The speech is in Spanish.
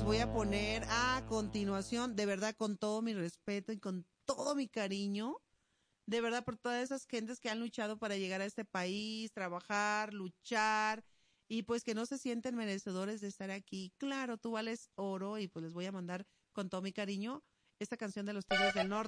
voy a poner a continuación, de verdad, con todo mi respeto y con todo mi cariño, de verdad, por todas esas gentes que han luchado para llegar a este país, trabajar, luchar, y pues que no se sienten merecedores de estar aquí. Claro, tú vales oro, y pues les voy a mandar con todo mi cariño esta canción de los Tigres del Norte.